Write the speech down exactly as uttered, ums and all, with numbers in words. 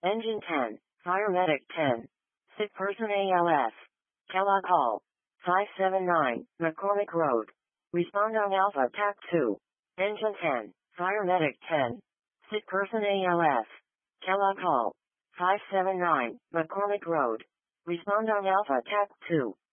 Engine ten, Fire Medic ten. Sick person A L S. Kellogg Hall. five seven nine, McCormick Road. Respond on Alpha T A C two. Engine ten, Fire Medic ten. Sick person A L S. Kellogg Hall. five seven nine, McCormick Road. Respond on Alpha T A C two.